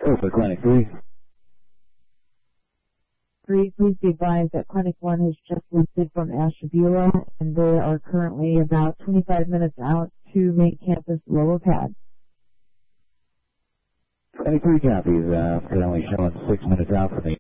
Go for Clinic 3. 3, please be advised that Clinic 1 has just lifted from Ashtabula, and they are currently about 25 minutes out to main campus lower pad. Clinic 3 copies. Currently showing 6 minutes out from the